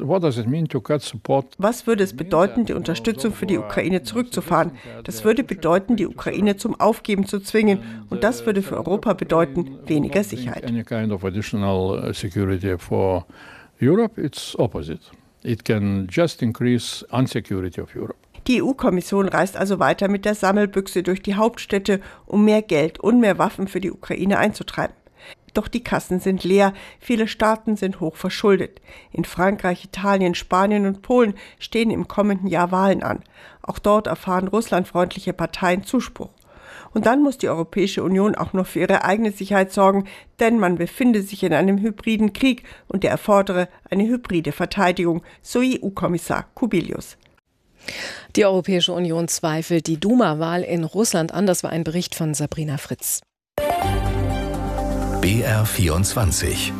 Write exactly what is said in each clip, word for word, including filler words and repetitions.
Was würde es bedeuten, die Unterstützung für die Ukraine zurückzufahren? Das würde bedeuten, die Ukraine zum Aufgeben zu zwingen. Und das würde für Europa bedeuten, weniger Sicherheit. Die E U-Kommission reist also weiter mit der Sammelbüchse durch die Hauptstädte, um mehr Geld und mehr Waffen für die Ukraine einzutreiben. Doch die Kassen sind leer, viele Staaten sind hoch verschuldet. In Frankreich, Italien, Spanien und Polen stehen im kommenden Jahr Wahlen an. Auch dort erfahren russlandfreundliche Parteien Zuspruch. Und dann muss die Europäische Union auch noch für ihre eigene Sicherheit sorgen, denn man befinde sich in einem hybriden Krieg und der erfordere eine hybride Verteidigung, so E U-Kommissar Kubilius. Die Europäische Union zweifelt die Duma-Wahl in Russland an. Das war ein Bericht von Sabrina Fritz. B R vierundzwanzig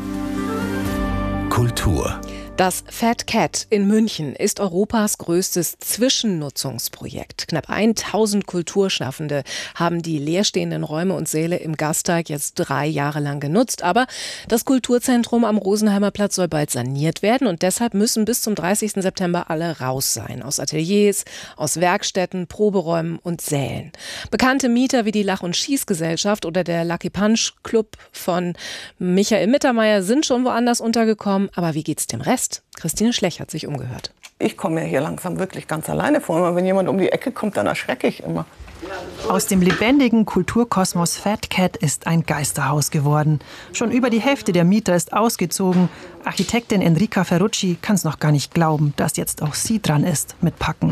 Kultur. Das Fat Cat in München ist Europas größtes Zwischennutzungsprojekt. Knapp tausend Kulturschaffende haben die leerstehenden Räume und Säle im Gasteig jetzt drei Jahre lang genutzt. Aber das Kulturzentrum am Rosenheimer Platz soll bald saniert werden und deshalb müssen bis zum dreißigsten September alle raus sein. Aus Ateliers, aus Werkstätten, Proberäumen und Sälen. Bekannte Mieter wie die Lach- und Schießgesellschaft oder der Lucky Punch Club von Michael Mittermeier sind schon woanders untergekommen. Aber wie geht's dem Rest? Christine Schlech hat sich umgehört. Ich komme mir hier langsam wirklich ganz alleine vor. Wenn jemand um die Ecke kommt, dann erschrecke ich immer. Aus dem lebendigen Kulturkosmos Fat Cat ist ein Geisterhaus geworden. Schon über die Hälfte der Mieter ist ausgezogen. Architektin Enrica Ferrucci kann es noch gar nicht glauben, dass jetzt auch sie dran ist mit Packen.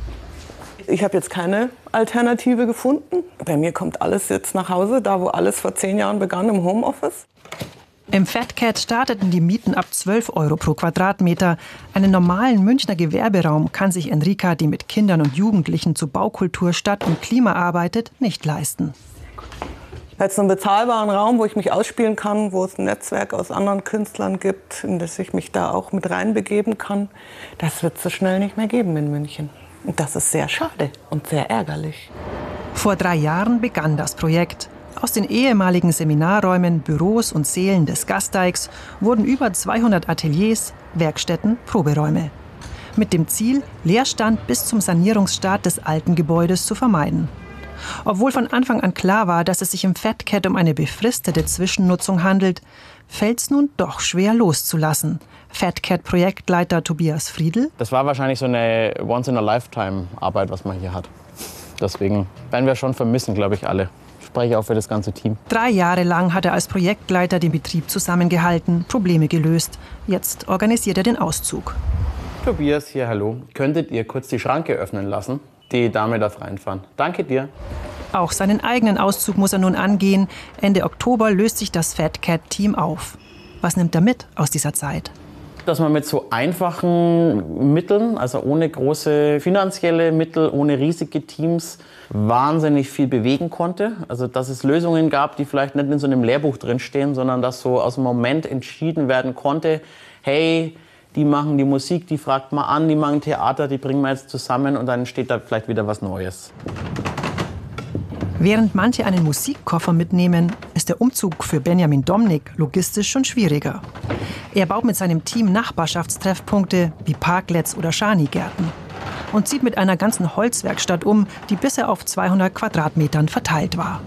Ich habe jetzt keine Alternative gefunden. Bei mir kommt alles jetzt nach Hause, da wo alles vor zehn Jahren begann, im Homeoffice. Im Fat Cat starteten die Mieten ab zwölf Euro pro Quadratmeter. Einen normalen Münchner Gewerberaum kann sich Enrica, die mit Kindern und Jugendlichen zu Baukultur, Stadt und Klima arbeitet, nicht leisten. Jetzt einen bezahlbaren Raum, wo ich mich ausspielen kann, wo es ein Netzwerk aus anderen Künstlern gibt, in das ich mich da auch mit reinbegeben kann, das wird es so schnell nicht mehr geben in München. Und das ist sehr schade und sehr ärgerlich. Vor drei Jahren begann das Projekt. Aus den ehemaligen Seminarräumen, Büros und Sälen des Gasteigs wurden über zweihundert Ateliers, Werkstätten, Proberäume. Mit dem Ziel, Leerstand bis zum Sanierungsstart des alten Gebäudes zu vermeiden. Obwohl von Anfang an klar war, dass es sich im Fat Cat um eine befristete Zwischennutzung handelt, fällt es nun doch schwer loszulassen. Fat Cat-Projektleiter Tobias Friedl. Das war wahrscheinlich so eine Once-in-a-Lifetime-Arbeit, was man hier hat. Deswegen werden wir schon vermissen, glaube ich, alle. Ich spreche auch für das ganze Team. Drei Jahre lang hat er als Projektleiter den Betrieb zusammengehalten, Probleme gelöst. Jetzt organisiert er den Auszug. Tobias, hier, hallo. Könntet ihr kurz die Schranke öffnen lassen? Die Dame darf reinfahren. Danke dir. Auch seinen eigenen Auszug muss er nun angehen. Ende Oktober löst sich das Fat Cat-Team auf. Was nimmt er mit aus dieser Zeit? Dass man mit so einfachen Mitteln, also ohne große finanzielle Mittel, ohne riesige Teams, wahnsinnig viel bewegen konnte. Also dass es Lösungen gab, die vielleicht nicht in so einem Lehrbuch drinstehen, sondern dass so aus dem Moment entschieden werden konnte, hey, die machen die Musik, die fragt man an, die machen Theater, die bringen wir jetzt zusammen und dann entsteht da vielleicht wieder was Neues. Während manche einen Musikkoffer mitnehmen, ist der Umzug für Benjamin Domnick logistisch schon schwieriger. Er baut mit seinem Team Nachbarschaftstreffpunkte wie Parklets oder Schanigärten und zieht mit einer ganzen Holzwerkstatt um, die bisher auf zweihundert Quadratmetern verteilt war.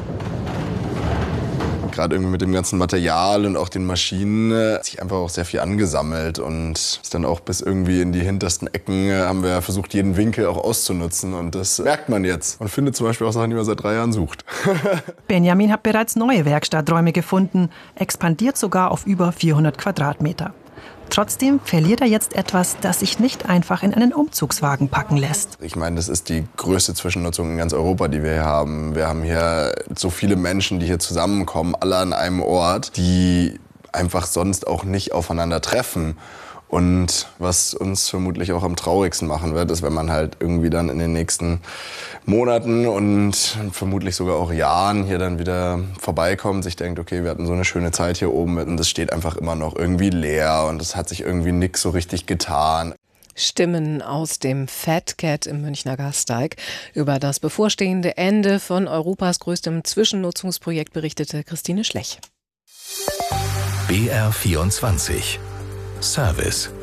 Gerade irgendwie mit dem ganzen Material und auch den Maschinen hat sich einfach auch sehr viel angesammelt und ist dann auch bis irgendwie in die hintersten Ecken haben wir versucht, jeden Winkel auch auszunutzen und das merkt man jetzt. Man findet zum Beispiel auch Sachen, die man seit drei Jahren sucht. Benjamin hat bereits neue Werkstatträume gefunden, expandiert sogar auf über vierhundert Quadratmeter. Trotzdem verliert er jetzt etwas, das sich nicht einfach in einen Umzugswagen packen lässt. Ich meine, das ist die größte Zwischennutzung in ganz Europa, die wir hier haben. Wir haben hier so viele Menschen, die hier zusammenkommen, alle an einem Ort, die einfach sonst auch nicht aufeinander treffen. Und was uns vermutlich auch am traurigsten machen wird, ist, wenn man halt irgendwie dann in den nächsten Monaten und vermutlich sogar auch Jahren hier dann wieder vorbeikommt, sich denkt, okay, wir hatten so eine schöne Zeit hier oben und das steht einfach immer noch irgendwie leer und es hat sich irgendwie nix so richtig getan. Stimmen aus dem Fat Cat im Münchner Gasteig. Über das bevorstehende Ende von Europas größtem Zwischennutzungsprojekt berichtete Christine Schlech. B R vierundzwanzig Service